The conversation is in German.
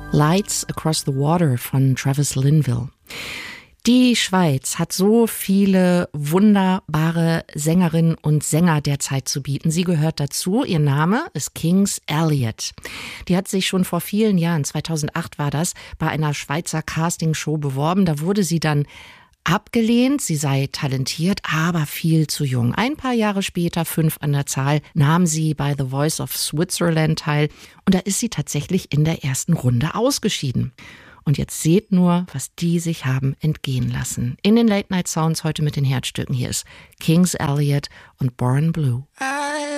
Lights Across the Water von Travis Linville. Die Schweiz hat so viele wunderbare Sängerinnen und Sänger derzeit zu bieten. Sie gehört dazu. Ihr Name ist Kings Elliot. Die hat sich schon vor vielen Jahren, 2008 war das, bei einer Schweizer Castingshow beworben. Da wurde sie dann abgelehnt. Sie sei talentiert, aber viel zu jung. Ein paar Jahre später, 5 an der Zahl, nahm sie bei The Voice of Switzerland teil. Und da ist sie tatsächlich in der ersten Runde ausgeschieden. Und jetzt seht nur, was die sich haben entgehen lassen. In den Late Night Sounds heute mit den Herzstücken. Hier ist Kings Elliot und Born Blue.